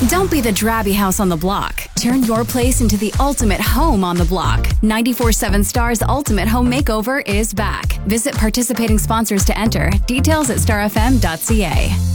Don't be the drabby house on the block. Turn your place into the ultimate home on the block. 94.7 Star's Ultimate Home Makeover is back. Visit participating sponsors to enter. Details at starfm.ca.